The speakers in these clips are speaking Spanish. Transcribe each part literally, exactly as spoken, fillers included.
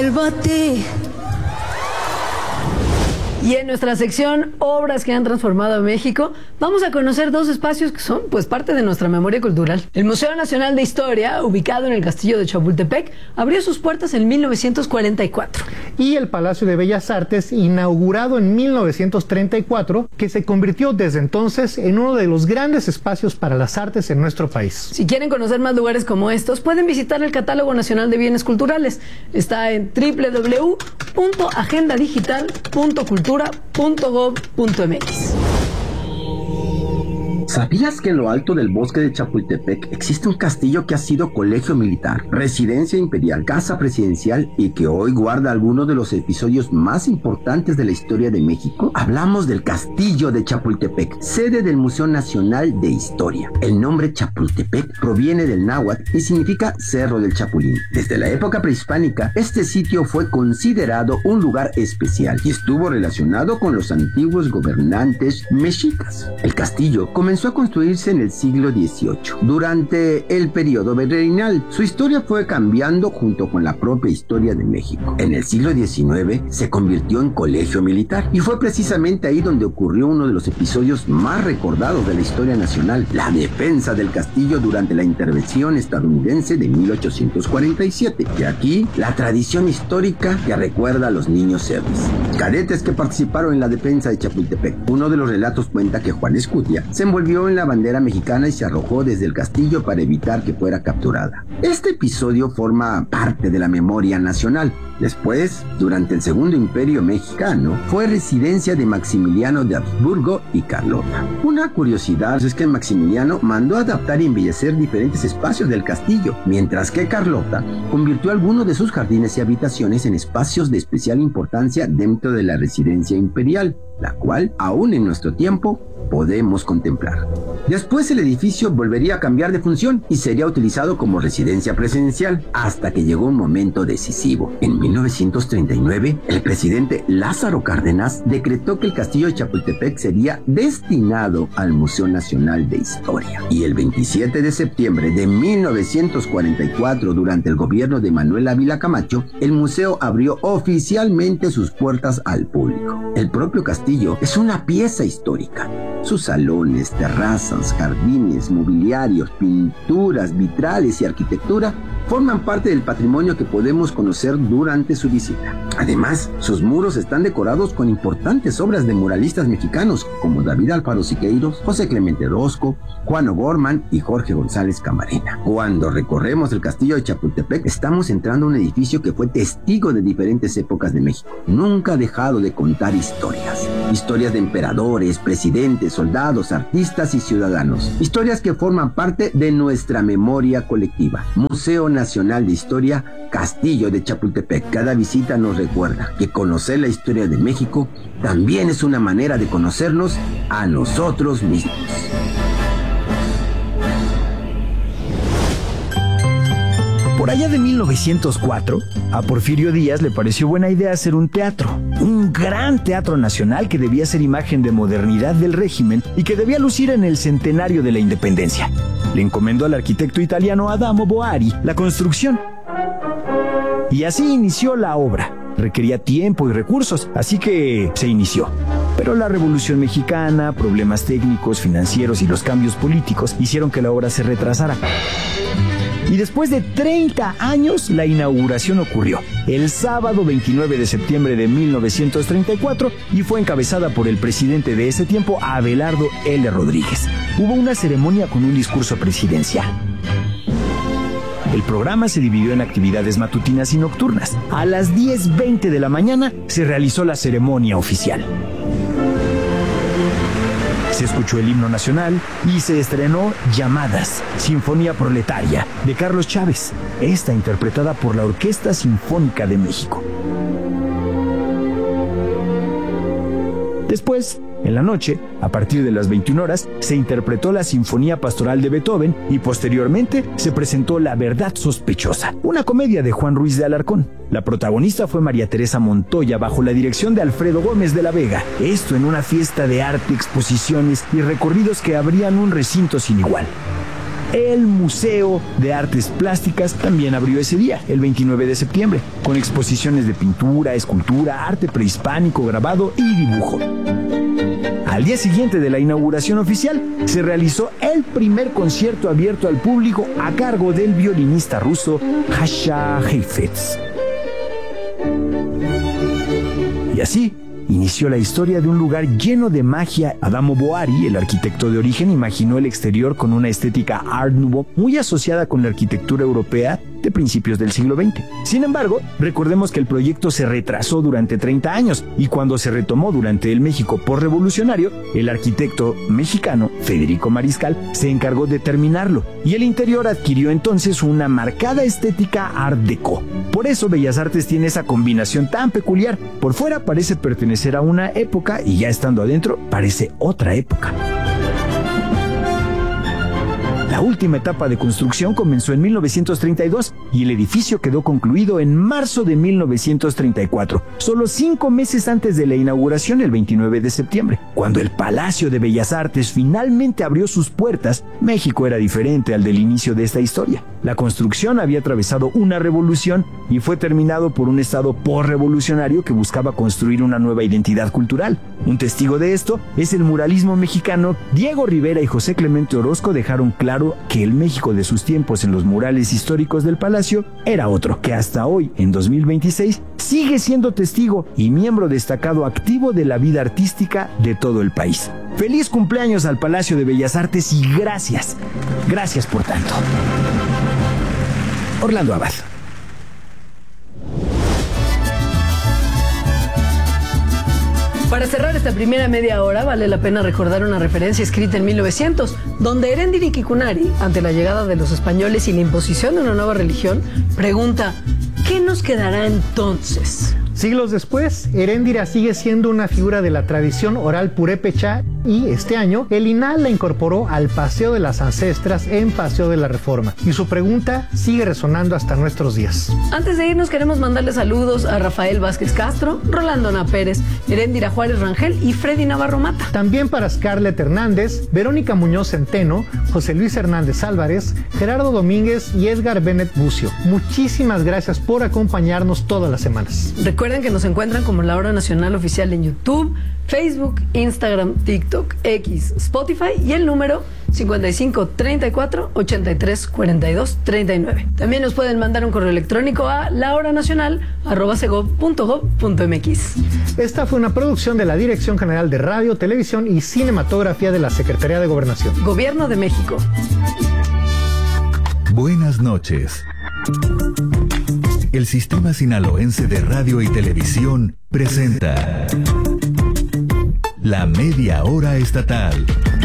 vuelvo a ti. Y en nuestra sección Obras que han transformado a México, vamos a conocer dos espacios que son pues parte de nuestra memoria cultural. El Museo Nacional de Historia, ubicado en el Castillo de Chapultepec, abrió sus puertas en mil novecientos cuarenta y cuatro. Y el Palacio de Bellas Artes, inaugurado en mil novecientos treinta y cuatro, que se convirtió desde entonces en uno de los grandes espacios para las artes en nuestro país. Si quieren conocer más lugares como estos, pueden visitar el Catálogo Nacional de Bienes Culturales. Está en doble u doble u doble u punto agenda digital punto cultura punto gob punto eme equis. ¿Sabías que en lo alto del bosque de Chapultepec existe un castillo que ha sido colegio militar, residencia imperial, casa presidencial y que hoy guarda algunos de los episodios más importantes de la historia de México? Hablamos del Castillo de Chapultepec, sede del Museo Nacional de Historia. El nombre Chapultepec proviene del náhuatl y significa Cerro del Chapulín. Desde la época prehispánica, este sitio fue considerado un lugar especial y estuvo relacionado con los antiguos gobernantes mexicas. El castillo comenzó a construirse en el siglo dieciocho, durante el periodo virreinal. Su historia fue cambiando junto con la propia historia de México. En el siglo diecinueve se convirtió en colegio militar y fue precisamente ahí donde ocurrió uno de los episodios más recordados de la historia nacional, la defensa del castillo durante la intervención estadounidense de mil ochocientos cuarenta y siete. Y aquí la tradición histórica que recuerda a los niños héroes, cadetes que participaron en la defensa de Chapultepec. Uno de los relatos cuenta que Juan Escutia se envolvió en la bandera mexicana y se arrojó desde el castillo para evitar que fuera capturada. Este episodio forma parte de la memoria nacional. Después, durante el Segundo Imperio Mexicano, fue residencia de Maximiliano de Habsburgo y Carlota. Una curiosidad es que Maximiliano mandó adaptar y embellecer diferentes espacios del castillo, mientras que Carlota convirtió algunos de sus jardines y habitaciones en espacios de especial importancia dentro de la residencia imperial, la cual, aún en nuestro tiempo, podemos contemplar. Después el edificio volvería a cambiar de función y sería utilizado como residencia presidencial hasta que llegó un momento decisivo. En mil novecientos treinta y nueve, el presidente Lázaro Cárdenas decretó que el castillo de Chapultepec sería destinado al Museo Nacional de Historia. Y el veintisiete de septiembre de mil novecientos cuarenta y cuatro, durante el gobierno de Manuel Ávila Camacho, el museo abrió oficialmente sus puertas al público. El propio castillo es una pieza histórica. Sus salones, terrazas, jardines, mobiliarios, pinturas, vitrales y arquitectura forman parte del patrimonio que podemos conocer durante su visita. Además, sus muros están decorados con importantes obras de muralistas mexicanos como David Alfaro Siqueiros, José Clemente Orozco, Juan O'Gorman y Jorge González Camarena. Cuando recorremos el castillo de Chapultepec, estamos entrando a un edificio que fue testigo de diferentes épocas de México. Nunca ha dejado de contar historias. Historias de emperadores, presidentes, soldados, artistas y ciudadanos. Historias que forman parte de nuestra memoria colectiva. Museo Nacional de Historia, Castillo de Chapultepec. Cada visita nos recuerda que conocer la historia de México también es una manera de conocernos a nosotros mismos. Por allá de mil novecientos cuatro, a Porfirio Díaz le pareció buena idea hacer un teatro, un gran teatro nacional que debía ser imagen de modernidad del régimen y que debía lucir en el centenario de la independencia. Le encomendó al arquitecto italiano Adamo Boari la construcción. Y así inició la obra. Requería tiempo y recursos, así que se inició. Pero la Revolución Mexicana, problemas técnicos, financieros y los cambios políticos hicieron que la obra se retrasara. Y después de treinta años, la inauguración ocurrió el sábado veintinueve de septiembre de mil novecientos treinta y cuatro y fue encabezada por el presidente de ese tiempo, Abelardo L. Rodríguez. Hubo una ceremonia con un discurso presidencial. El programa se dividió en actividades matutinas y nocturnas. A las diez veinte de la mañana se realizó la ceremonia oficial. Se escuchó el himno nacional y se estrenó Llamadas, Sinfonía Proletaria, de Carlos Chávez, esta interpretada por la Orquesta Sinfónica de México. Después, en la noche, a partir de las veintiuna horas, se interpretó la Sinfonía Pastoral de Beethoven y posteriormente se presentó La Verdad Sospechosa, una comedia de Juan Ruiz de Alarcón. La protagonista fue María Teresa Montoya bajo la dirección de Alfredo Gómez de la Vega. Esto en una fiesta de arte, exposiciones y recorridos que abrían un recinto sin igual. El Museo de Artes Plásticas también abrió ese día, el veintinueve de septiembre, con exposiciones de pintura, escultura, arte prehispánico, grabado y dibujo. Al día siguiente de la inauguración oficial, se realizó el primer concierto abierto al público a cargo del violinista ruso Jasha Heifetz. Y así inició la historia de un lugar lleno de magia. Adamo Boari, el arquitecto de origen, imaginó el exterior con una estética Art Nouveau muy asociada con la arquitectura europea de principios del siglo veinte. Sin embargo, recordemos que el proyecto se retrasó durante treinta años y cuando se retomó durante el México postrevolucionario, el arquitecto mexicano Federico Mariscal se encargó de terminarlo y el interior adquirió entonces una marcada estética Art Deco. Por eso Bellas Artes tiene esa combinación tan peculiar. Por fuera parece pertenecer a una época y ya estando adentro parece otra época. La última etapa de construcción comenzó en mil novecientos treinta y dos y el edificio quedó concluido en marzo de mil novecientos treinta y cuatro, solo cinco meses antes de la inauguración el veintinueve de septiembre. Cuando el Palacio de Bellas Artes finalmente abrió sus puertas, México era diferente al del inicio de esta historia. La construcción había atravesado una revolución y fue terminado por un estado postrevolucionario que buscaba construir una nueva identidad cultural. Un testigo de esto es el muralismo mexicano. Diego Rivera y José Clemente Orozco dejaron claro que el México de sus tiempos en los murales históricos del Palacio era otro, que hasta hoy, en dos mil veintiséis, sigue siendo testigo y miembro destacado activo de la vida artística de todo el país. Feliz cumpleaños al Palacio de Bellas Artes y gracias, gracias por tanto. Orlando Abad. Para cerrar esta primera media hora, vale la pena recordar una referencia escrita en mil novecientos, donde Erendira Kikunari, ante la llegada de los españoles y la imposición de una nueva religión, pregunta: ¿qué nos quedará entonces? Siglos después, Erendira sigue siendo una figura de la tradición oral purépecha y este año el I N A H la incorporó al Paseo de las Ancestras en Paseo de la Reforma y su pregunta sigue resonando hasta nuestros días. Antes de irnos queremos mandarle saludos a Rafael Vázquez Castro, Rolando Ana Pérez, Erendira Juárez Rangel y Freddy Navarro Mata. También para Scarlett Hernández, Verónica Muñoz Centeno, José Luis Hernández Álvarez, Gerardo Domínguez y Edgar Bennett Bucio. Muchísimas gracias por acompañarnos todas las semanas. Recuerden que nos encuentran como La Hora Nacional Oficial en YouTube, Facebook, Instagram, TikTok, X, Spotify y el número cincuenta y cinco, treinta y cuatro, ochenta y tres, cuarenta y dos, treinta y nueve. También nos pueden mandar un correo electrónico a lahoranacional arroba segov punto gov punto mx. Esta fue una producción de la Dirección General de Radio, Televisión y Cinematografía de la Secretaría de Gobernación. Gobierno de México. Buenas noches. El Sistema Sinaloense de Radio y Televisión presenta La Media Hora Estatal.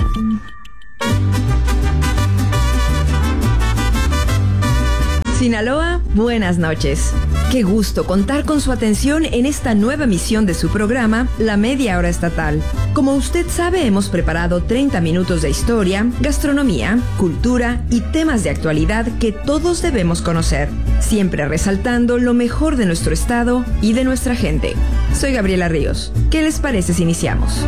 Sinaloa, buenas noches. Qué gusto contar con su atención en esta nueva emisión de su programa, La Media Hora Estatal. Como usted sabe, hemos preparado treinta minutos de historia, gastronomía, cultura y temas de actualidad que todos debemos conocer, siempre resaltando lo mejor de nuestro estado y de nuestra gente. Soy Gabriela Ríos. ¿Qué les parece si iniciamos?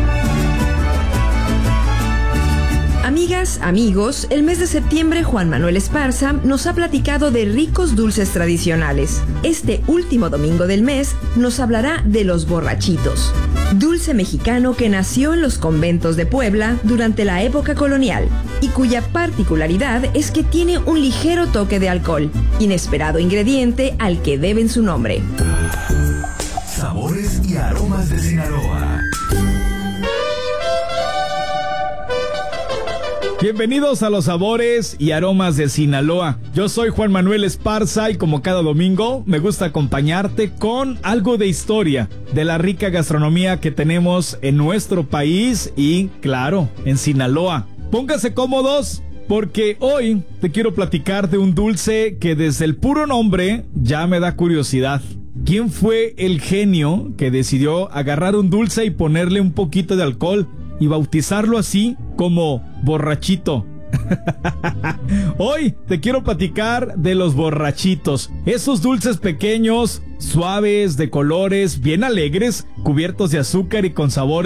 Amigas, amigos, el mes de septiembre Juan Manuel Esparza nos ha platicado de ricos dulces tradicionales. Este último domingo del mes nos hablará de los borrachitos, dulce mexicano que nació en los conventos de Puebla durante la época colonial y cuya particularidad es que tiene un ligero toque de alcohol, inesperado ingrediente al que deben su nombre. Sabores y aromas de Sinaloa. Bienvenidos a los sabores y aromas de Sinaloa. Yo soy Juan Manuel Esparza y como cada domingo me gusta acompañarte con algo de historia de la rica gastronomía que tenemos en nuestro país y, claro, en Sinaloa. Pónganse cómodos porque hoy te quiero platicar de un dulce que desde el puro nombre ya me da curiosidad. ¿Quién fue el genio que decidió agarrar un dulce y ponerle un poquito de alcohol y bautizarlo así como borrachito? Hoy te quiero platicar de los borrachitos, esos dulces pequeños, suaves, de colores, bien alegres, cubiertos de azúcar y con sabores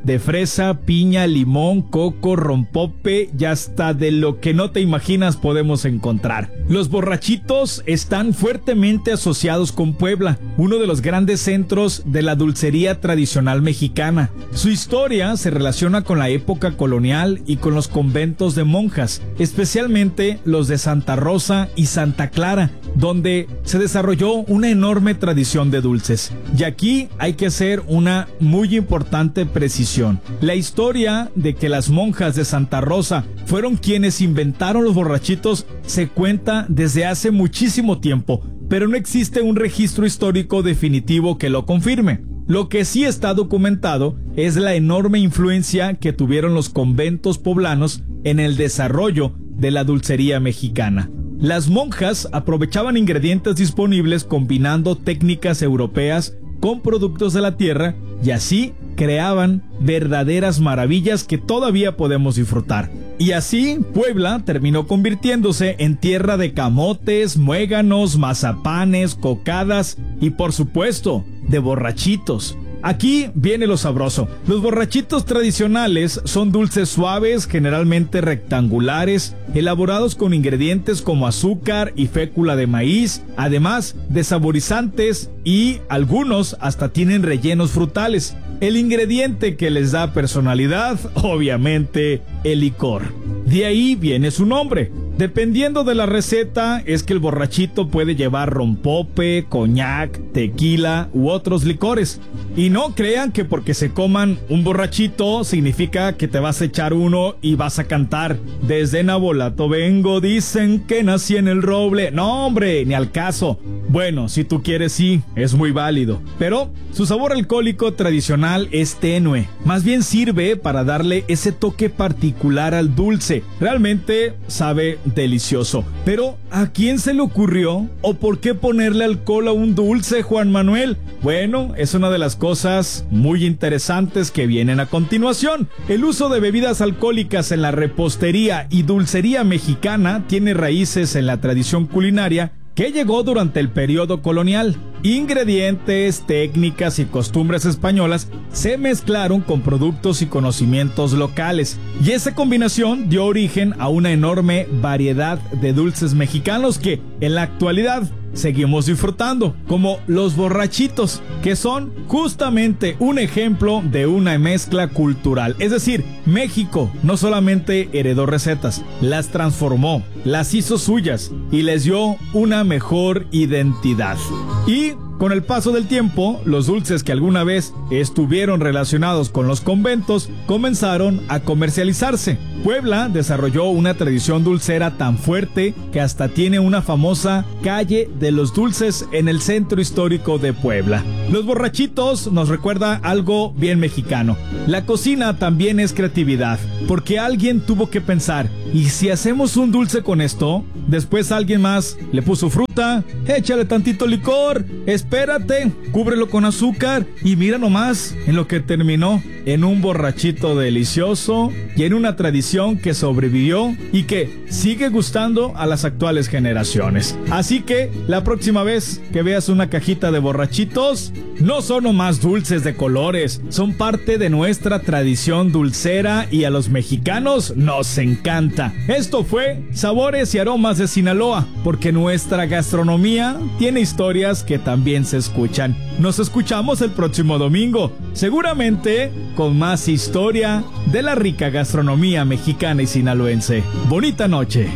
de fresa, piña, limón, coco, rompope y hasta de lo que no te imaginas podemos encontrar. Los borrachitos están fuertemente asociados con Puebla, uno de los grandes centros de la dulcería tradicional mexicana. Su historia se relaciona con la época colonial y con los conventos de monjas, especialmente los de Santa Rosa y Santa Clara, donde se desarrolló una enorme tradición de dulces. Y aquí hay que hacer una muy importante precisión. La historia de que las monjas de Santa Rosa fueron quienes inventaron los borrachitos se cuenta desde hace muchísimo tiempo, pero no existe un registro histórico definitivo que lo confirme. Lo que sí está documentado es la enorme influencia que tuvieron los conventos poblanos en el desarrollo de la dulcería mexicana. Las monjas aprovechaban ingredientes disponibles combinando técnicas europeas con productos de la tierra y así creaban verdaderas maravillas que todavía podemos disfrutar. Y así Puebla terminó convirtiéndose en tierra de camotes, muéganos, mazapanes, cocadas y por supuesto de borrachitos. Aquí viene lo sabroso. Los borrachitos tradicionales son dulces suaves, generalmente rectangulares, elaborados con ingredientes como azúcar y fécula de maíz, además de saborizantes y algunos hasta tienen rellenos frutales. El ingrediente que les da personalidad, obviamente, el licor. De ahí viene su nombre. Dependiendo de la receta, es que el borrachito puede llevar rompope, coñac, tequila u otros licores. Y no crean que porque se coman un borrachito significa que te vas a echar uno y vas a cantar. Desde Nabolato vengo, dicen que nací en el roble. No, hombre, ni al caso. Bueno, si tú quieres sí, es muy válido. Pero su sabor alcohólico tradicional es tenue. Más bien sirve para darle ese toque particular al dulce. Realmente sabe delicioso. Pero ¿a quién se le ocurrió o por qué ponerle alcohol a un dulce, Juan Manuel? Bueno, es una de las cosas muy interesantes que vienen a continuación. El uso de bebidas alcohólicas en la repostería y dulcería mexicana tiene raíces en la tradición culinaria que llegó durante el periodo colonial. Ingredientes, técnicas y costumbres españolas se mezclaron con productos y conocimientos locales, y esa combinación dio origen a una enorme variedad de dulces mexicanos que en la actualidad seguimos disfrutando, como los borrachitos, que son justamente un ejemplo de una mezcla cultural. Es decir, México no solamente heredó recetas, las transformó, las hizo suyas y les dio una mejor identidad. Y con el paso del tiempo, los dulces que alguna vez estuvieron relacionados con los conventos comenzaron a comercializarse. Puebla desarrolló una tradición dulcera tan fuerte que hasta tiene una famosa calle de los dulces en el centro histórico de Puebla. Los borrachitos nos recuerda algo bien mexicano. La cocina también es creatividad, porque alguien tuvo que pensar, ¿y si hacemos un dulce con esto? Después alguien más le puso fruta, échale tantito licor, espérate, cúbrelo con azúcar y mira nomás en lo que terminó, en un borrachito delicioso y en una tradición que sobrevivió y que sigue gustando a las actuales generaciones. Así que la próxima vez que veas una cajita de borrachitos, no son nomás dulces de colores, son parte de nuestra tradición dulcera y a los mexicanos nos encanta. Esto fue Sabores y Aromas de Sinaloa, porque nuestra gastronomía tiene historias que también se escuchan. Nos escuchamos el próximo domingo, seguramente con más historia de la rica gastronomía mexicana y sinaloense. Bonita noche.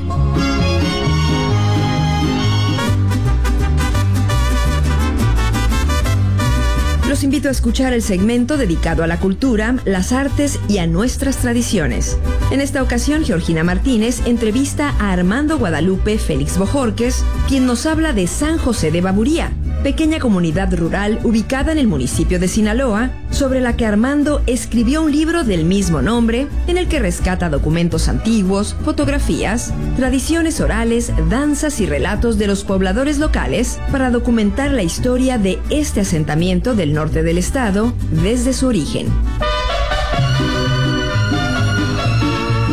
Los invito a escuchar el segmento dedicado a la cultura, las artes y a nuestras tradiciones. En esta ocasión, Georgina Martínez entrevista a Armando Guadalupe Félix Bojorquez, quien nos habla de San José de Baburía, pequeña comunidad rural ubicada en el municipio de Sinaloa, sobre la que Armando escribió un libro del mismo nombre, en el que rescata documentos antiguos, fotografías, tradiciones orales, danzas y relatos de los pobladores locales para documentar la historia de este asentamiento del norte del estado desde su origen.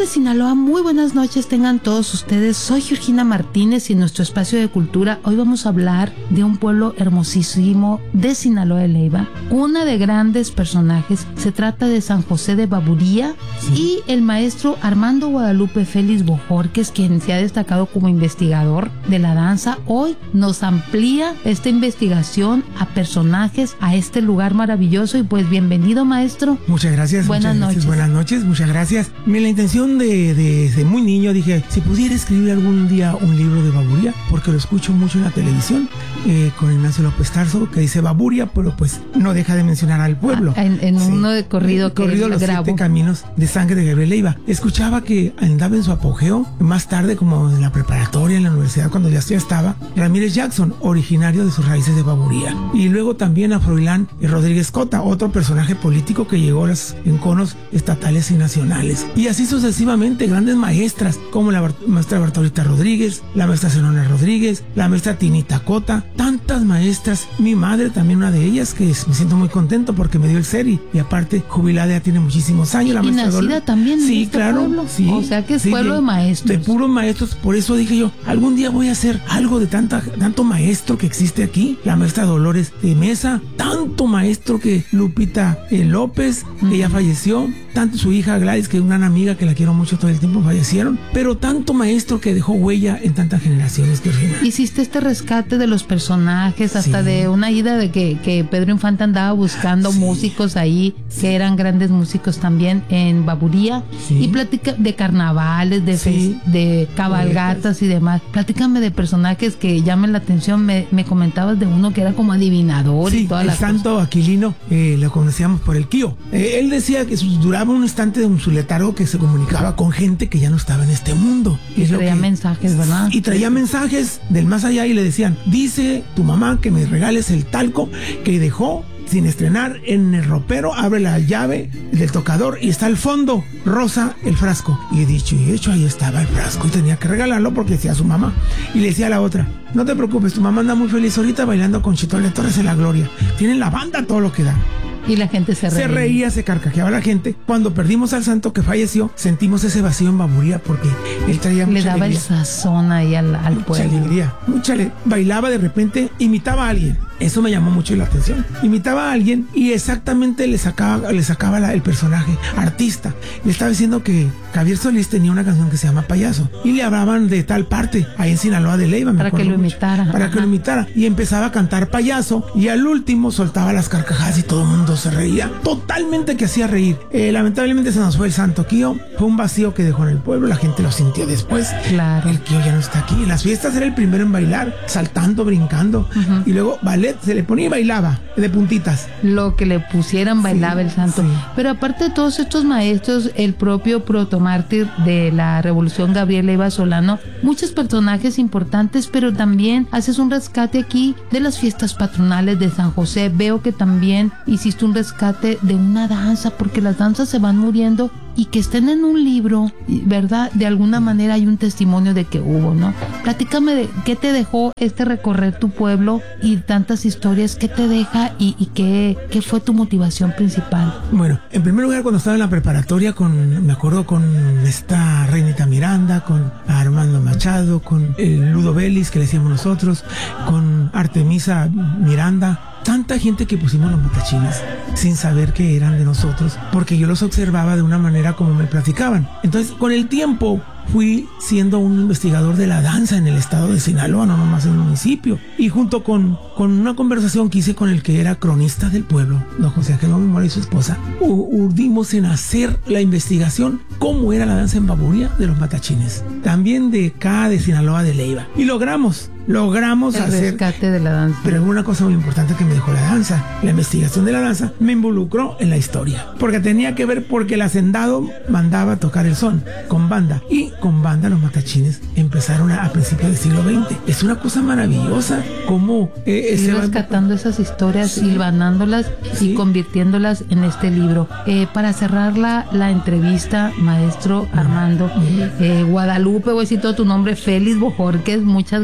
de Sinaloa, muy buenas noches tengan todos ustedes. Soy Georgina Martínez y en nuestro espacio de cultura hoy vamos a hablar de un pueblo hermosísimo de Sinaloa de Leyva, una de grandes personajes. Se trata de San José de Baburía, sí. Y el maestro Armando Guadalupe Félix Bojorquez, quien se ha destacado como investigador de la danza, hoy nos amplía esta investigación a personajes, a este lugar maravilloso. Y pues bienvenido, maestro. Muchas gracias. Buenas muchas noches. Gracias, buenas noches, muchas gracias. La intención de, de, de muy niño dije, si pudiera escribir algún día un libro de Baburía, porque lo escucho mucho en la televisión, eh, con Ignacio López Tarso, que dice Baburía, pero pues no deja de mencionar al pueblo. Ah, en en sí. Uno de corrido el que corrido Los grabo. Siete Caminos de Sangre de Gabriel Leyva. Escuchaba que andaba en su apogeo, más tarde como en la preparatoria, en la universidad, cuando ya estaba, Ramírez Jackson, originario de sus raíces de Baburía. Y luego también a Froilán Rodríguez Cota, otro personaje político que llegó a los enconos estatales y nacionales. Y así sucesivamente, grandes maestras como la Bart- maestra Bartolita Rodríguez, la maestra Zenona Rodríguez, la maestra Tinita Cota, tantas maestras. Mi madre también una de ellas, que es, me siento muy contento porque me dio el C E R I, y aparte jubilada ya tiene muchísimos años. La Y maestra nacida Dol- también en sí, este claro, pueblo. sí, O sea que es sí, pueblo de maestros. De puros maestros. Por eso dije yo, algún día voy a hacer algo de tanta, tanto maestro que existe aquí. La maestra Dolores de Mesa, tanto maestro que Lupita eh, López, que uh-huh. ya falleció, tanto su hija Gladys, que es una amiga que la quiero mucho todo el tiempo, fallecieron, pero tanto maestro que dejó huella en tantas generaciones. Que hiciste este rescate de los personajes, hasta sí. de una ida de que, que Pedro Infante andaba buscando sí. músicos ahí, sí. que eran grandes músicos también en Baburía, sí. y platica de carnavales, de, sí. fe, de cabalgatas sí. y demás. Platícame de personajes que llamen la atención. Me, me comentabas de uno que era como adivinador sí, y todas las cosas. El santo Aquilino, eh, lo conocíamos por el Quío. Eh, él decía que duraba un instante de su letargo que se comunicaba con gente que ya no estaba en este mundo. Y es traía lo que, mensajes, ¿verdad? Y traía sí. mensajes del más allá y le decían, dice tu mamá que me regales el talco que dejó sin estrenar en el ropero, abre la llave del tocador y está al fondo rosa el frasco. Y dicho y hecho, ahí estaba el frasco y tenía que regalarlo porque decía su mamá. Y le decía a la otra, no te preocupes, tu mamá anda muy feliz ahorita bailando con Chitole Torres en la Gloria. Tienen la banda todo lo que da. Y la gente se reía. Se reía, se carcajeaba la gente. Cuando perdimos al santo que falleció, sentimos ese vacío en Baburía porque él traía mucha Le daba alegría. El sazón ahí al, al mucha pueblo. alegría, mucha alegría. Bailaba de repente, imitaba a alguien. Eso me llamó mucho la atención. Imitaba a alguien y exactamente le sacaba, le sacaba la, el personaje artista. Le estaba diciendo que Javier Solís tenía una canción que se llama Payaso y le hablaban de tal parte, ahí en Sinaloa de Leyva. Me para que lo mucho, imitara. Para Ajá. que lo imitara. Y empezaba a cantar Payaso y al último soltaba las carcajadas y todo el mundo se reía. Totalmente que hacía reír. Eh, lamentablemente se nos fue el santo Quío. Fue un vacío que dejó en el pueblo. La gente lo sintió después. Claro. El Quío ya no está aquí. En las fiestas era el primero en bailar, saltando, brincando. Uh-huh. Y luego ballet se le ponía y bailaba de puntitas. Lo que le pusieran bailaba sí, el santo. Sí. Pero aparte de todos estos maestros, el propio protomártir de la Revolución, Gabriel Leyva Solano, muchos personajes importantes, pero también haces un rescate aquí de las fiestas patronales de San José. Veo que también hiciste un rescate de una danza, porque las danzas se van muriendo, y que estén en un libro, ¿verdad? De alguna manera hay un testimonio de que hubo, ¿no? Platícame de qué te dejó este recorrer tu pueblo y tantas historias, qué te deja y, y qué, qué fue tu motivación principal. Bueno, en primer lugar, cuando estaba en la preparatoria, con, me acuerdo con esta Reinita Miranda, con Armando Machado, con el Ludo Vélez, que le decíamos nosotros, con Artemisa Miranda, tanta gente que pusimos los matachines sin saber que eran de nosotros, porque yo los observaba de una manera como me platicaban. Entonces, con el tiempo fui siendo un investigador de la danza en el estado de Sinaloa, no nomás en el municipio. Y junto con, con una conversación que hice con el que era cronista del pueblo, don José Ángel Mora y su esposa, urdimos en hacer la investigación cómo era la danza en Baburía de los matachines, también de acá de Sinaloa de Leyva. Y logramos logramos el hacer rescate de la danza. Pero una cosa muy importante que me dejó la danza, la investigación de la danza, me involucró en la historia, porque tenía que ver porque el hacendado mandaba tocar el son con banda, y con banda los matachines empezaron a, a principios del siglo veinte. Es una cosa maravillosa cómo eh, ir rescatando esas historias, sí, hilvanándolas, sí, y convirtiéndolas en este libro. Eh, para cerrar la, la entrevista, maestro Armando, uh-huh. eh, Guadalupe, voy a decir todo tu nombre, Félix Bojorquez, muchas gracias por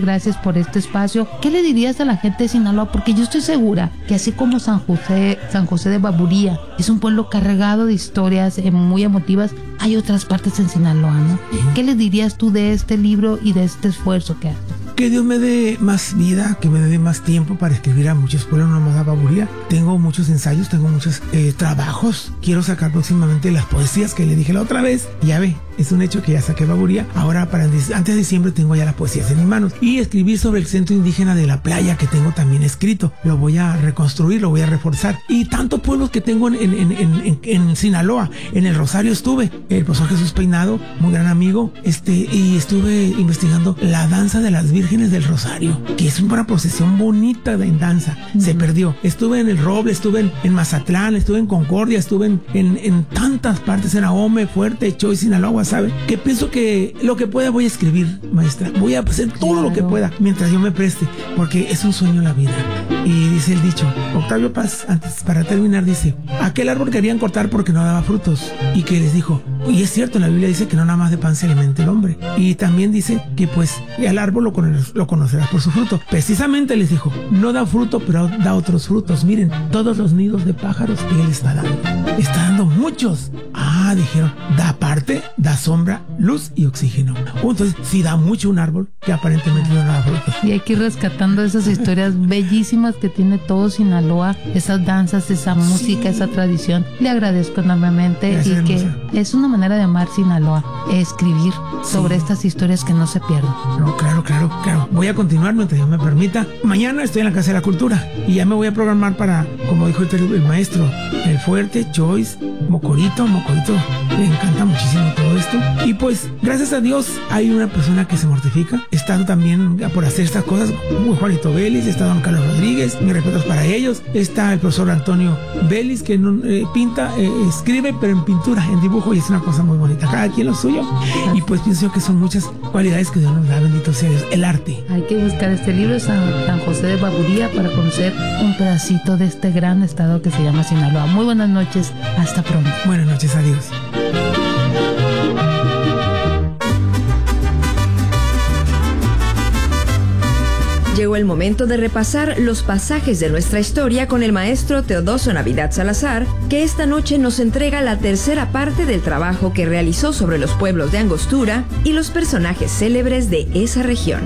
por este espacio. ¿Ququé le dirías a la gente de Sinaloa? Porque yo estoy segura que así como San José, San José de Baburía es un pueblo cargado de historias eh, muy emotivas, hay otras partes en Sinaloa, ¿no? ¿Qué le dirías tú de este libro y de este esfuerzo que haces? Que Dios me dé más vida, que me dé más tiempo para escribir a muchos pueblos, no más a Baburía. Tengo muchos ensayos, tengo muchos eh, trabajos. Quiero sacar próximamente las poesías que le dije la otra vez. Ya ve, es un hecho que ya saqué Baburía. Ahora, para antes de diciembre, tengo ya las poesías en mis manos. Y escribir sobre el centro indígena de la playa, que tengo también escrito. Lo voy a reconstruir, lo voy a reforzar. Y tantos pueblos que tengo en, en, en, en, en Sinaloa. En el Rosario estuve. El profesor Jesús Peinado, muy gran amigo. Este, y estuve investigando la danza de las Vírgenes del Rosario, que es una procesión bonita de danza. Uh-huh. Se perdió. Estuve en el Roble, estuve en, en Mazatlán, estuve en Concordia, estuve en, en, en tantas partes, en Ahome, Fuerte, Choy, Sinaloa, ¿sabe? Que pienso que lo que pueda voy a escribir, maestra. Voy a hacer todo claro. lo que pueda mientras yo me preste, porque es un sueño la vida. Y dice el dicho, Octavio Paz, antes, para terminar, dice, aquel árbol querían cortar porque no daba frutos. Y que les dijo, y es cierto, en la Biblia dice que no nada más de pan se alimenta el hombre. Y también dice que pues al árbol lo, lo conocerás por su fruto. Precisamente les dijo, no da fruto, pero da otros frutos. Miren, todos los nidos de pájaros que él está dando. Está dando muchos. Ah, dijeron, da parte, da sombra, luz y oxígeno. Oh, entonces, si da mucho un árbol, que aparentemente no da frutos. Y hay que ir rescatando esas historias bellísimas que tiene todo Sinaloa, esas danzas, esa música, sí. esa tradición. Le agradezco enormemente. Gracias, y que hermosa. Es una manera de amar Sinaloa, escribir sí. sobre estas historias que no se pierdan. No, claro, claro, claro. Voy a continuar mientras Dios me permita. Mañana estoy en la Casa de la Cultura y ya me voy a programar para, como dijo el, el maestro, El Fuerte, Choice, Mocorito, Mocorito. Le encanta muchísimo todo esto. Y pues, gracias a Dios, hay una persona que se mortifica. He estado también por hacer estas cosas, como Juanito Vélez, está don Carlos Rodríguez, mis respetos para ellos. Está el profesor Antonio Vélez, que no, eh, pinta, eh, escribe, pero en pintura, en dibujo, y es una cosa muy bonita. Cada quien lo suyo. Y pues pienso que son muchas cualidades que Dios nos da, bendito sea Dios. El arte. Hay que buscar este libro, San, San José de Baburía, para conocer un pedacito de este gran estado que se llama Sinaloa. Muy buenas noches, hasta pronto. Buenas noches, adiós. Llegó el momento de repasar los pasajes de nuestra historia con el maestro Teodoso Navidad Salazar, que esta noche nos entrega la tercera parte del trabajo que realizó sobre los pueblos de Angostura y los personajes célebres de esa región.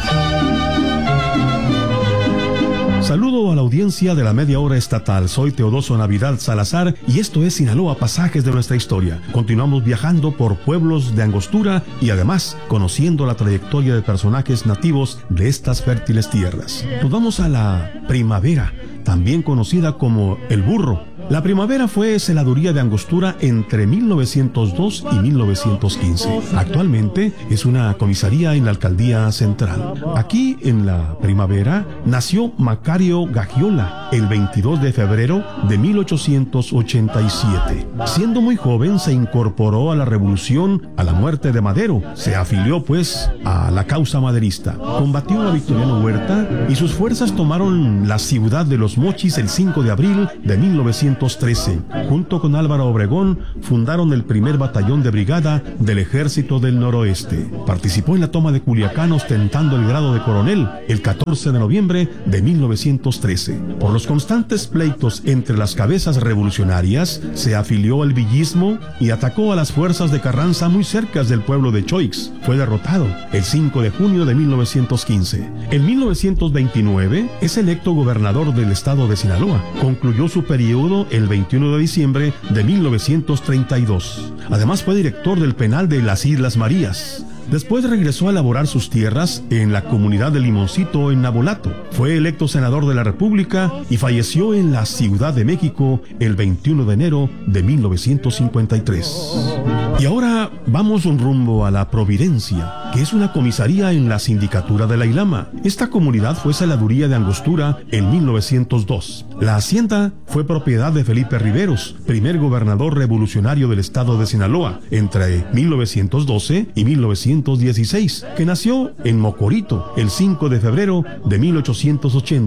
Saludo a la audiencia de la Media Hora Estatal. Soy Teodoso Navidad Salazar y esto es Sinaloa, pasajes de nuestra historia. Continuamos viajando por pueblos de Angostura y además conociendo la trayectoria de personajes nativos de estas fértiles tierras. Nos vamos a la primavera, también conocida como el burro. La primavera fue celaduría de Angostura entre mil novecientos dos y mil novecientos quince. Actualmente es una comisaría en la alcaldía central. Aquí, en la primavera, nació Macario Gagiola el veintidós de febrero de mil ochocientos ochenta y siete. Siendo muy joven, se incorporó a la revolución a la muerte de Madero. Se afilió, pues, a la causa maderista. Combatió a Victoriano Huerta y sus fuerzas tomaron la ciudad de Los Mochis el cinco de abril de mil novecientos trece. Junto con Álvaro Obregón, fundaron el primer batallón de brigada del Ejército del Noroeste. Participó en la toma de Culiacán ostentando el grado de coronel el catorce de noviembre de mil novecientos trece. Por los constantes pleitos entre las cabezas revolucionarias, se afilió al villismo y atacó a las fuerzas de Carranza muy cerca del pueblo de Choix. Fue derrotado el cinco de junio de mil novecientos quince. En mil novecientos veintinueve es electo gobernador del estado de Sinaloa. Concluyó su periodo el veintiuno de diciembre de mil novecientos treinta y dos. Además fue director del penal de las Islas Marías. Después regresó a laborar sus tierras en la comunidad de Limoncito en Nabolato. Fue electo senador de la República y falleció en la Ciudad de México el veintiuno de enero de mil novecientos cincuenta y tres. Y ahora vamos un rumbo a la Providencia, que es una comisaría en la sindicatura de la Ilama. Esta comunidad fue celaduría de Angostura en mil novecientos dos. La hacienda fue propiedad de Felipe Riveros, primer gobernador revolucionario del estado de Sinaloa, entre mil novecientos doce y mil novecientos dieciséis, que nació en Mocorito el cinco de febrero de mil ochocientos ochenta.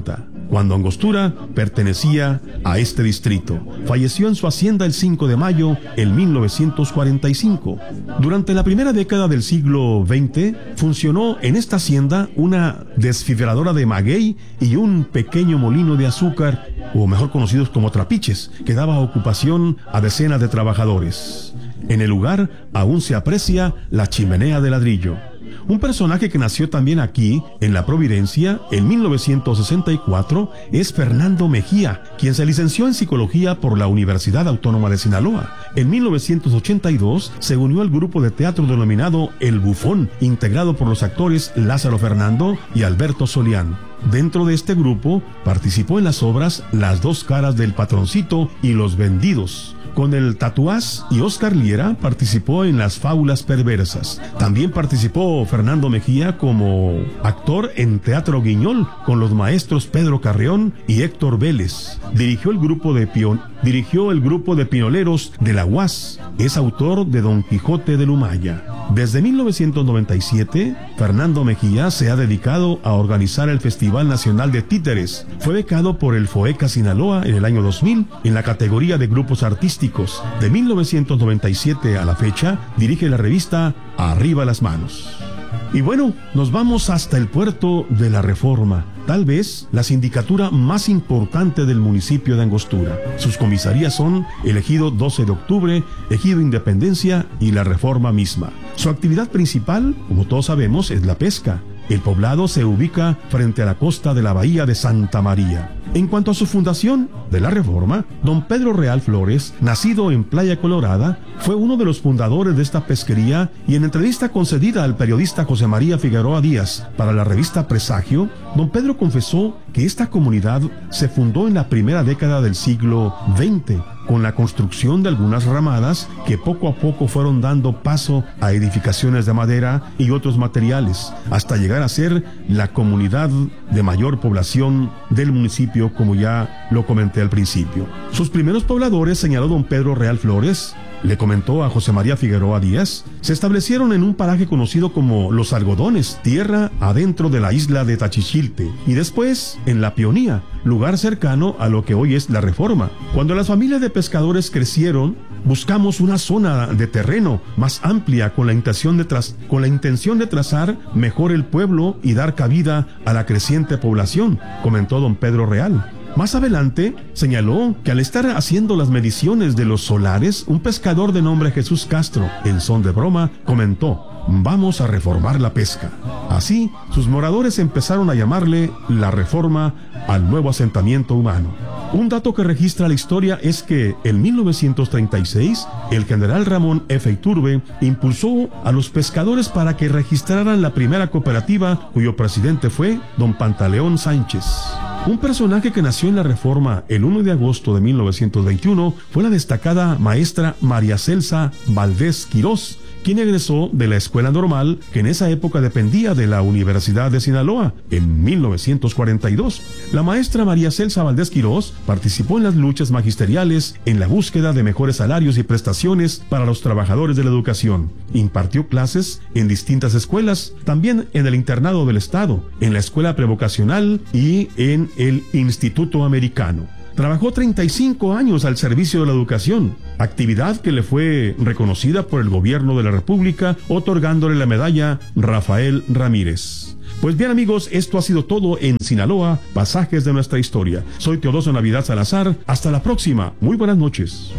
cuando Angostura pertenecía a este distrito. Falleció en su hacienda el cinco de mayo en mil novecientos cuarenta y cinco. Durante la primera década del siglo veinte, funcionó en esta hacienda una desfiebradora de maguey y un pequeño molino de azúcar, o mejor conocidos como trapiches, que daba ocupación a decenas de trabajadores. En el lugar aún se aprecia la chimenea de ladrillo. Un personaje que nació también aquí, en La Providencia, en mil novecientos sesenta y cuatro, es Fernando Mejía, quien se licenció en Psicología por la Universidad Autónoma de Sinaloa. En mil novecientos ochenta y dos se unió al grupo de teatro denominado El Bufón, integrado por los actores Lázaro Fernando y Alberto Solián. Dentro de este grupo participó en las obras Las dos caras del patroncito y Los vendidos. Con el Tatuás y Oscar Liera participó en Las fábulas perversas. También participó Fernando Mejía como actor en Teatro Guiñol con los maestros Pedro Carreón y Héctor Vélez. Dirigió el grupo de pion dirigió el grupo de pioneros de la U A S. Es autor de Don Quijote del Humaya. Desde mil novecientos noventa y siete, Fernando Mejía se ha dedicado a organizar el Festival Nacional de Títeres. Fue becado por el FOECA Sinaloa en el año dos mil en la categoría de grupos artísticos. De mil novecientos noventa y siete a la fecha, dirige la revista Arriba las Manos. Y bueno, nos vamos hasta el puerto de la Reforma, tal vez la sindicatura más importante del municipio de Angostura. Sus comisarías son el Ejido doce de octubre, Ejido Independencia y la Reforma misma. Su actividad principal, como todos sabemos, es la pesca. El poblado se ubica frente a la costa de la bahía de Santa María. En cuanto a su fundación de la Reforma, don Pedro Real Flores, nacido en Playa Colorada, fue uno de los fundadores de esta pesquería y en entrevista concedida al periodista José María Figueroa Díaz para la revista Presagio, don Pedro confesó que esta comunidad se fundó en la primera década del siglo veinte, con la construcción de algunas ramadas que poco a poco fueron dando paso a edificaciones de madera y otros materiales, hasta llegar a ser la comunidad de mayor población del municipio, como ya lo comenté al principio. Sus primeros pobladores, señaló don Pedro Real Flores, le comentó a José María Figueroa Díaz, se establecieron en un paraje conocido como Los Algodones, tierra adentro de la isla de Tachichilte, y después en La Pionía, lugar cercano a lo que hoy es La Reforma. Cuando las familias de pescadores crecieron, buscamos una zona de terreno más amplia con la intención de, tras con la intención de trazar mejor el pueblo y dar cabida a la creciente población, comentó don Pedro Real. Más adelante, señaló que al estar haciendo las mediciones de los solares, un pescador de nombre Jesús Castro, en son de broma, comentó: vamos a reformar la pesca. Así, sus moradores empezaron a llamarle La Reforma al nuevo asentamiento humano. Un dato que registra la historia es que en mil novecientos treinta y seis, el general Ramón F. Iturbe impulsó a los pescadores para que registraran la primera cooperativa, cuyo presidente fue don Pantaleón Sánchez. Un personaje que nació en la Reforma el uno de agosto de mil novecientos veintiuno fue la destacada maestra María Celsa Valdés Quirós, quien egresó de la Escuela Normal, que en esa época dependía de la Universidad de Sinaloa, en mil novecientos cuarenta y dos. La maestra María Celsa Valdés Quirós participó en las luchas magisteriales en la búsqueda de mejores salarios y prestaciones para los trabajadores de la educación. Impartió clases en distintas escuelas, también en el internado del Estado, en la Escuela Prevocacional y en el Instituto Americano. Trabajó treinta y cinco años al servicio de la educación, actividad que le fue reconocida por el gobierno de la República, otorgándole la medalla Rafael Ramírez. Pues bien, amigos, esto ha sido todo en Sinaloa, pasajes de nuestra historia. Soy Teodoso Navidad Salazar, hasta la próxima, muy buenas noches.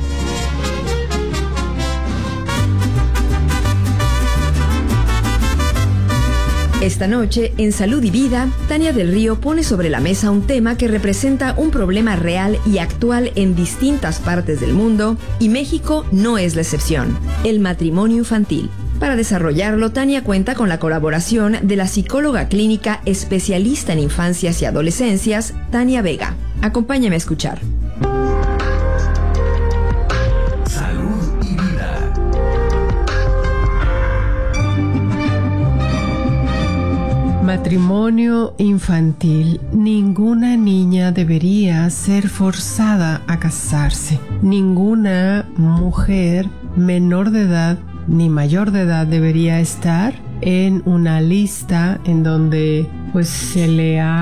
Esta noche, en Salud y Vida, Tania del Río pone sobre la mesa un tema que representa un problema real y actual en distintas partes del mundo, y México no es la excepción: el matrimonio infantil. Para desarrollarlo, Tania cuenta con la colaboración de la psicóloga clínica especialista en infancias y adolescencias, Tania Vega. Acompáñame a escuchar. Matrimonio infantil. Ninguna niña debería ser forzada a casarse. Ninguna mujer menor de edad ni mayor de edad debería estar en una lista en donde pues se le ha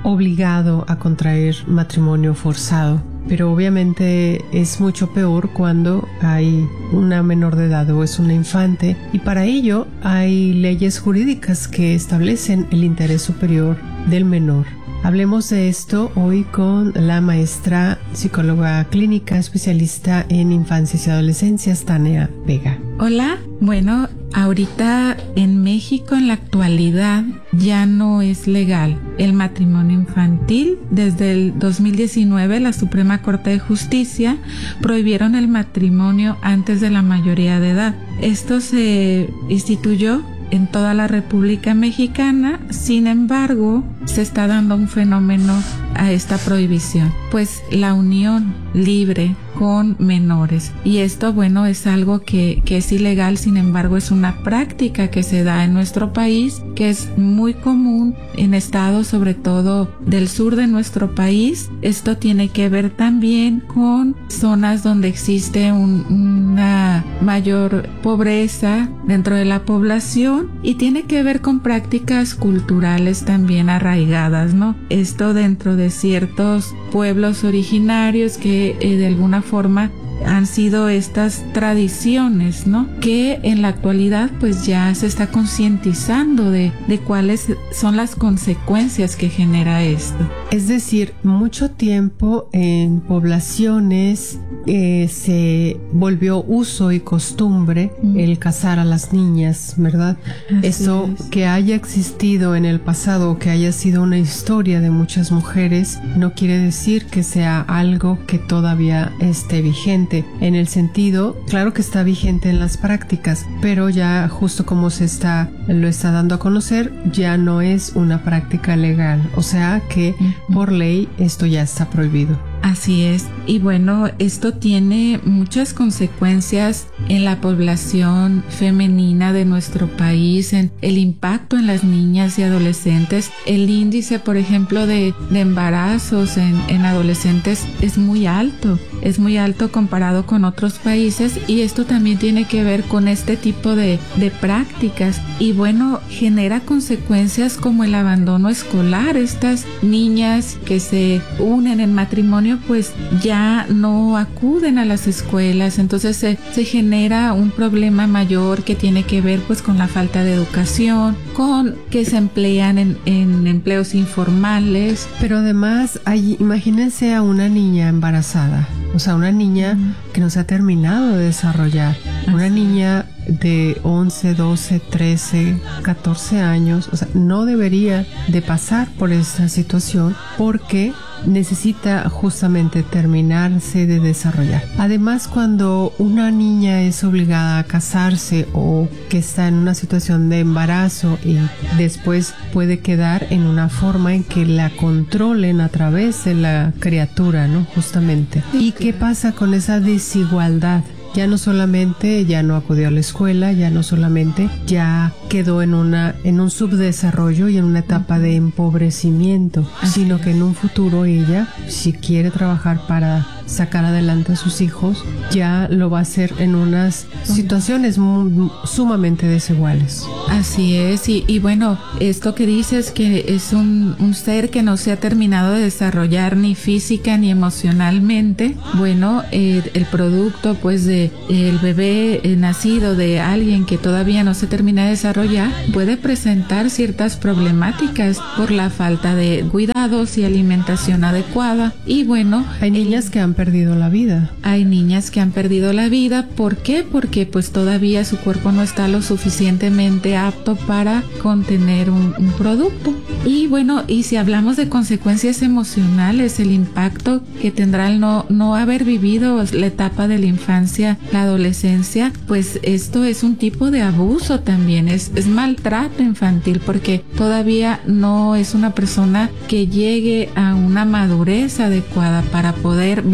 obligado a contraer matrimonio forzado. Pero obviamente es mucho peor cuando hay una menor de edad o es una infante, y para ello hay leyes jurídicas que establecen el interés superior del menor. Hablemos de esto hoy con la maestra psicóloga clínica especialista en infancias y adolescencias, Tania Vega. Hola, bueno, ahorita en México en la actualidad ya no es legal el matrimonio infantil. Desde el dos mil diecinueve la Suprema Corte de Justicia prohibieron el matrimonio antes de la mayoría de edad. Esto se instituyó en toda la República Mexicana. Sin embargo, se está dando un fenómeno a esta prohibición, pues la unión libre con menores, y esto, bueno, es algo que, que es ilegal. Sin embargo, es una práctica que se da en nuestro país, que es muy común en estados, sobre todo del sur de nuestro país. Esto tiene que ver también con zonas donde existe un, una mayor pobreza dentro de la población, y tiene que ver con prácticas culturales también arraigadas, ¿no? Esto dentro de ciertos pueblos originarios que eh, de alguna forma han sido estas tradiciones, ¿no? Que en la actualidad pues ya se está concientizando de, de cuáles son las consecuencias que genera esto. Es decir, mucho tiempo en poblaciones eh, se volvió uso y costumbre mm. el casar a las niñas, ¿verdad? Así Eso es. Que haya existido en el pasado, que haya sido una historia de muchas mujeres, no quiere decir que sea algo que todavía esté vigente. En el sentido, claro que está vigente en las prácticas, pero ya justo como se está, lo está dando a conocer, ya no es una práctica legal. O sea que por ley esto ya está prohibido. Así es. Y bueno, esto tiene muchas consecuencias en la población femenina de nuestro país, en el impacto en las niñas y adolescentes. El índice, por ejemplo, de, de embarazos en, en adolescentes es muy alto, es muy alto comparado con otros países, y esto también tiene que ver con este tipo de, de prácticas. Y bueno, genera consecuencias como el abandono escolar. Estas niñas que se unen en matrimonio pues ya no acuden a las escuelas, entonces se, se genera un problema mayor que tiene que ver pues con la falta de educación, con que se emplean en, en empleos informales. Pero además, hay, imagínense a una niña embarazada, o sea, una niña uh-huh. que no se ha terminado de desarrollar, Así. Una niña de once, doce, trece, catorce años, o sea, no debería de pasar por esta situación porque necesita justamente terminarse de desarrollar. Además, cuando una niña es obligada a casarse o que está en una situación de embarazo y después puede quedar en una forma en que la controlen a través de la criatura, ¿no? Justamente. ¿Y qué pasa con esa desigualdad? Ya no solamente ya no acudió a la escuela, ya no solamente ya quedó en una en un subdesarrollo y en una etapa de empobrecimiento, sino que en un futuro ella, si quiere trabajar para sacar adelante a sus hijos, ya lo va a hacer en unas situaciones muy, sumamente desiguales. Así es, y, y bueno, esto que dices que es un, un ser que no se ha terminado de desarrollar ni física ni emocionalmente, bueno, eh, el producto pues de el bebé eh, nacido de alguien que todavía no se termina de desarrollar puede presentar ciertas problemáticas por la falta de cuidados y alimentación adecuada. Y bueno, hay niñas que han perdido la vida. Hay niñas que han perdido la vida. ¿Por qué? Porque pues todavía su cuerpo no está lo suficientemente apto para contener un, un producto. Y bueno, y si hablamos de consecuencias emocionales, el impacto que tendrá el no, no haber vivido la etapa de la infancia, la adolescencia, pues esto es un tipo de abuso también, es, es maltrato infantil, porque todavía no es una persona que llegue a una madurez adecuada para poder vivir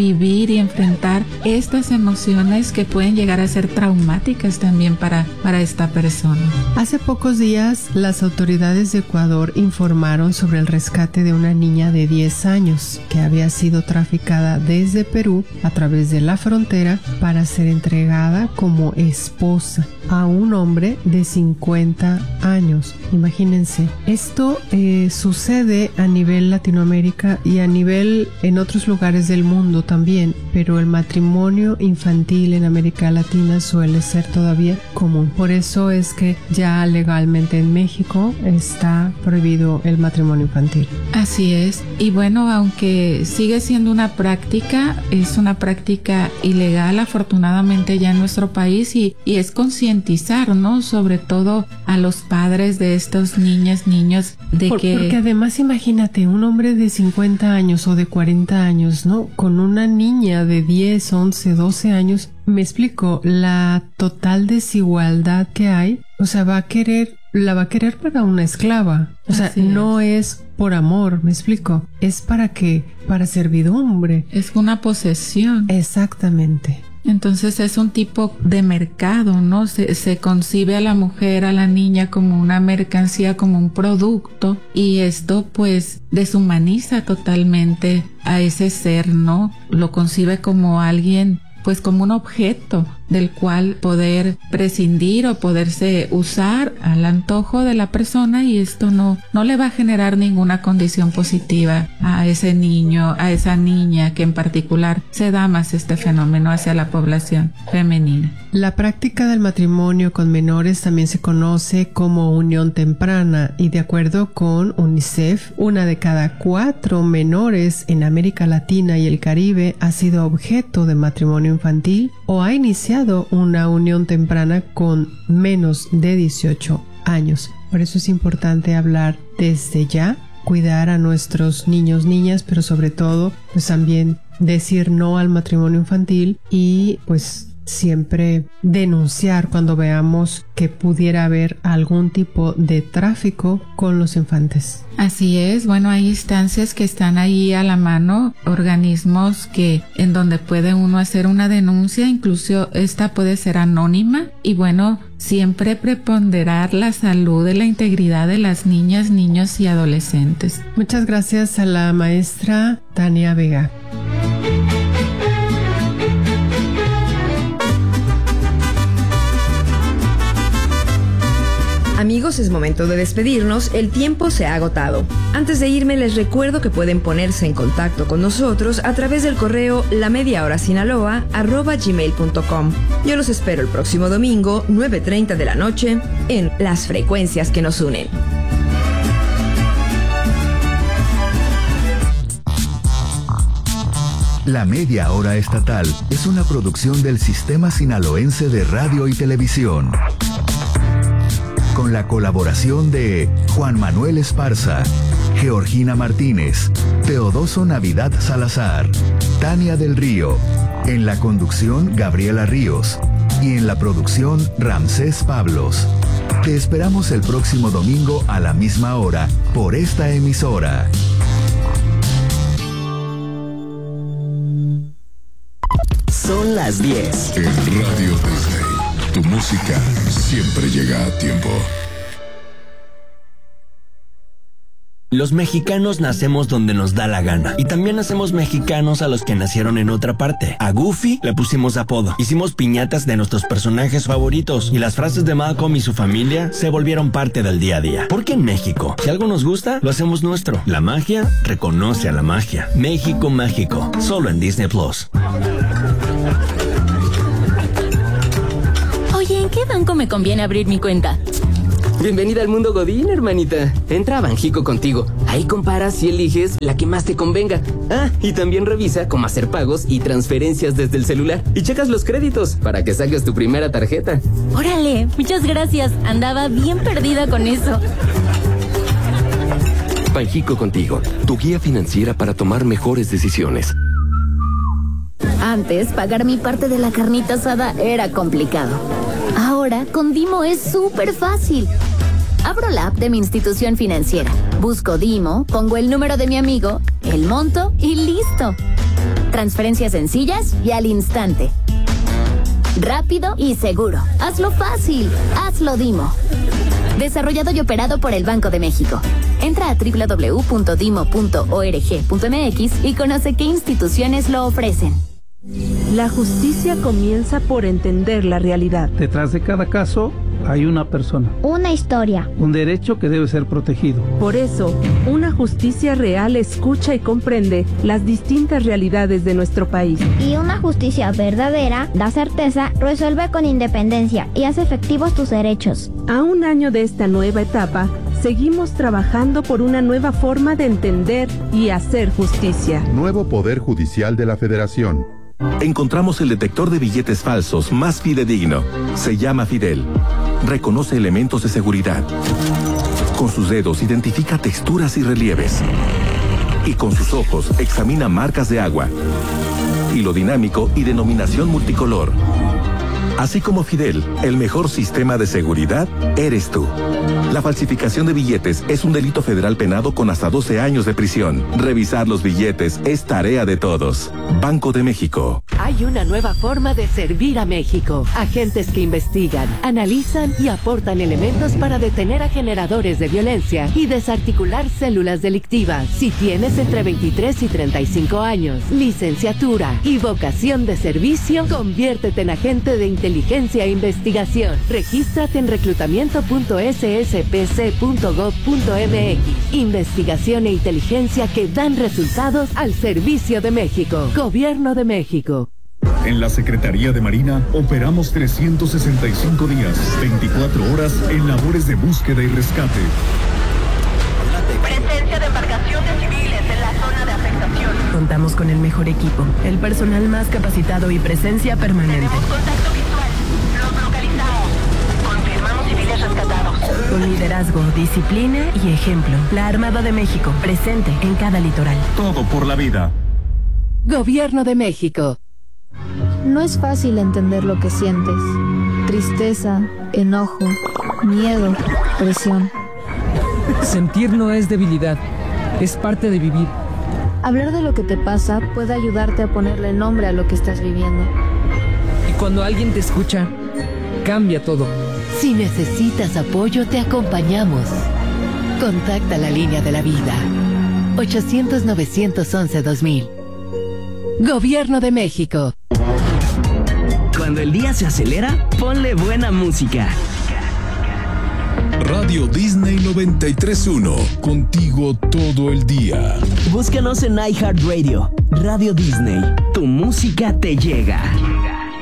vivir y enfrentar estas emociones que pueden llegar a ser traumáticas también para, para esta persona. Hace pocos días, las autoridades de Ecuador informaron sobre el rescate de una niña de diez años que había sido traficada desde Perú a través de la frontera para ser entregada como esposa a un hombre de cincuenta años. Imagínense, esto eh, sucede a nivel Latinoamérica y a nivel en otros lugares del mundo también, pero el matrimonio infantil en América Latina suele ser todavía común. Por eso es que ya legalmente en México está prohibido el matrimonio infantil. Así es. Y bueno, aunque sigue siendo una práctica, es una práctica ilegal afortunadamente ya en nuestro país y, y es concientizar, ¿no? Sobre todo a los padres de estos niñas, niños, de Por, que... Porque además imagínate, un hombre de cincuenta años o de cuarenta años, ¿no? Con una niña de diez, once, doce años, me explico, la total desigualdad que hay, o sea, va a querer, la va a querer para una esclava, o sea, Así no es. es por amor, me explico, es para que, para servidumbre. Es una posesión. Exactamente. Entonces es un tipo de mercado, ¿no? Se, se concibe a la mujer, a la niña como una mercancía, como un producto, y esto pues deshumaniza totalmente a ese ser, ¿no? Lo concibe como alguien, pues como un objeto del cual poder prescindir o poderse usar al antojo de la persona, y esto no, no le va a generar ninguna condición positiva a ese niño, a esa niña, que en particular se da más este fenómeno hacia la población femenina. La práctica del matrimonio con menores también se conoce como unión temprana, y de acuerdo con UNICEF, una de cada cuatro menores en América Latina y el Caribe ha sido objeto de matrimonio infantil o ha iniciado una unión temprana con menos de dieciocho años. Por eso es importante hablar desde ya, cuidar a nuestros niños, niñas, pero sobre todo, pues también decir no al matrimonio infantil y pues siempre denunciar cuando veamos que pudiera haber algún tipo de tráfico con los infantes. Así es, bueno, hay instancias que están ahí a la mano, organismos que en donde puede uno hacer una denuncia, incluso esta puede ser anónima, y bueno, siempre preponderar la salud y la integridad de las niñas, niños y adolescentes. Muchas gracias a la maestra Tania Vega. Amigos, es momento de despedirnos, el tiempo se ha agotado. Antes de irme les recuerdo que pueden ponerse en contacto con nosotros a través del correo lamediahorasinaloa arroba gmail punto com. Yo los espero el próximo domingo, nueve treinta de la noche, en Las Frecuencias que nos unen. La Media Hora Estatal es una producción del Sistema Sinaloense de Radio y Televisión, con la colaboración de Juan Manuel Esparza, Georgina Martínez, Teodoso Navidad Salazar, Tania del Río, en la conducción Gabriela Ríos y en la producción Ramsés Pablos. Te esperamos el próximo domingo a la misma hora por esta emisora. Son las diez. En Radio Disney. Tu música siempre llega a tiempo. Los mexicanos nacemos donde nos da la gana. Y también hacemos mexicanos a los que nacieron en otra parte. A Goofy le pusimos apodo. Hicimos piñatas de nuestros personajes favoritos. Y las frases de Malcolm y su familia se volvieron parte del día a día. Porque en México, si algo nos gusta, lo hacemos nuestro. La magia reconoce a la magia. México mágico. Solo en Disney Plus. Oye, ¿en qué banco me conviene abrir mi cuenta? Bienvenida al mundo Godín, hermanita. Entra a Banjico contigo. Ahí comparas y eliges la que más te convenga. Ah, y también revisa cómo hacer pagos y transferencias desde el celular. Y checas los créditos para que saques tu primera tarjeta. Órale, muchas gracias. Andaba bien perdida con eso. Banjico contigo, tu guía financiera para tomar mejores decisiones. Antes, pagar mi parte de la carnita asada era complicado. Ahora, con Dimo es súper fácil. Abro la app de mi institución financiera, busco Dimo, pongo el número de mi amigo, el monto y listo. Transferencias sencillas y al instante. Rápido y seguro. Hazlo fácil. Hazlo Dimo. Desarrollado y operado por el Banco de México. Entra a doble u doble u doble u punto dimo punto org punto m x y conoce qué instituciones lo ofrecen. La justicia comienza por entender la realidad. Detrás de cada caso hay una persona. Una historia. Un derecho que debe ser protegido. Por eso, una justicia real escucha y comprende las distintas realidades de nuestro país. Y una justicia verdadera da certeza, resuelve con independencia y hace efectivos tus derechos. A un año de esta nueva etapa, seguimos trabajando por una nueva forma de entender y hacer justicia. Nuevo Poder Judicial de la Federación. Encontramos el detector de billetes falsos más fidedigno. Se llama Fidel. Reconoce elementos de seguridad. Con sus dedos identifica texturas y relieves. Y con sus ojos examina marcas de agua. Hilo dinámico y denominación multicolor. Así como Fidel, el mejor sistema de seguridad eres tú. La falsificación de billetes es un delito federal penado con hasta doce años de prisión. Revisar los billetes es tarea de todos. Banco de México. Hay una nueva forma de servir a México. Agentes que investigan, analizan y aportan elementos para detener a generadores de violencia y desarticular células delictivas. Si tienes entre veintitrés y treinta y cinco años, licenciatura y vocación de servicio, conviértete en agente de inteligencia e investigación. Regístrate en reclutamiento punto s s p c punto gov punto m x. Investigación e inteligencia que dan resultados al servicio de México. Gobierno de México. En la Secretaría de Marina operamos trescientos sesenta y cinco días, veinticuatro horas en labores de búsqueda y rescate. Presencia de embarcaciones civiles en la zona de afectación. Contamos con el mejor equipo, el personal más capacitado y presencia permanente. Tenemos contacto visual. Los localizamos. Confirmamos civiles rescatados. Con liderazgo, disciplina y ejemplo. La Armada de México, presente en cada litoral. Todo por la vida. Gobierno de México. No es fácil entender lo que sientes. Tristeza, enojo, miedo, presión. Sentir no es debilidad, es parte de vivir. Hablar de lo que te pasa puede ayudarte a ponerle nombre a lo que estás viviendo. Y cuando alguien te escucha, cambia todo. Si necesitas apoyo, te acompañamos. Contacta la línea de la vida. ochocientos, novecientos once, dos mil. Gobierno de México. Cuando el día se acelera, ponle buena música. Radio Disney noventa y tres punto uno, contigo todo el día. Búscanos en iHeartRadio. Radio Disney, tu música te llega.